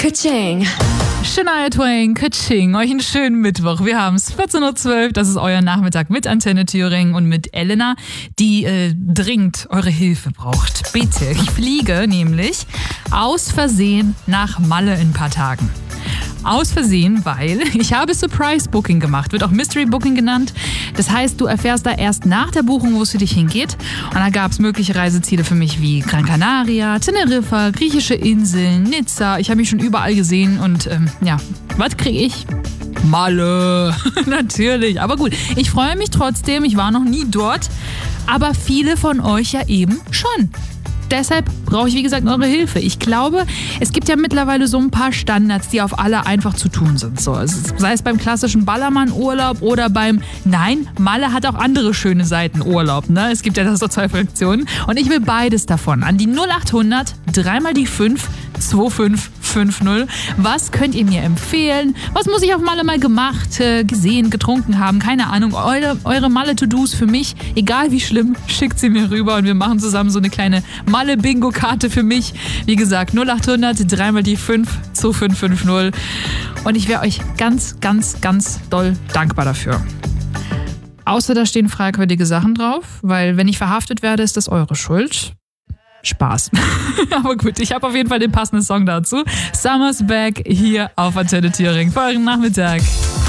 Ka-ching. Shania Twain, Ka-ching. Euch einen schönen Mittwoch. Wir haben es 14.12 Uhr. Das ist euer Nachmittag mit Antenne Thüringen und mit Elena, die dringend eure Hilfe braucht. Bitte. Ich fliege nämlich aus Versehen nach Malle in ein paar Tagen. Aus Versehen, weil ich habe Surprise Booking gemacht, wird auch Mystery Booking genannt. Das heißt, du erfährst da erst nach der Buchung, wo es für dich hingeht. Und da gab es mögliche Reiseziele für mich wie Gran Canaria, Teneriffa, griechische Inseln, Nizza. Ich habe mich schon überall gesehen und was kriege ich? Malle, natürlich. Aber gut, ich freue mich trotzdem, ich war noch nie dort, aber viele von euch ja eben schon. Deshalb brauche ich, wie gesagt, eure Hilfe. Ich glaube, es gibt ja mittlerweile so ein paar Standards, die auf alle einfach zu tun sind. So, sei es beim klassischen Ballermann-Urlaub oder beim Malle hat auch andere schöne Seiten Urlaub. Ne? Es gibt ja das so zwei Fraktionen. Und ich will beides davon. An die 0800 3 mal die 5 2550. Was könnt ihr mir empfehlen? Was muss ich auf Malle mal gemacht, gesehen, getrunken haben? Keine Ahnung. Eure Malle-To-Dos für mich, egal wie schlimm, schickt sie mir rüber und wir machen zusammen so eine kleine Malle-Bingo-Karte für mich. Wie gesagt, 0800 3 mal die 5 2550. Und ich wäre euch ganz, ganz, ganz doll dankbar dafür. Außer da stehen fragwürdige Sachen drauf, weil wenn ich verhaftet werde, ist das eure Schuld. Spaß. Aber gut, ich habe auf jeden Fall den passenden Song dazu. Summer's Back hier auf Antenne Thüringen für euren Nachmittag.